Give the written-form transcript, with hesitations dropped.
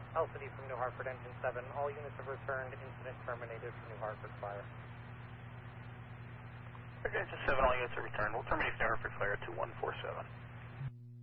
LCD from New Hartford, engine 7. All units have returned. Incident terminated for New Hartford Fire. Okay, engine 7, all units have returned. We'll terminate New Hartford Fire at 2147.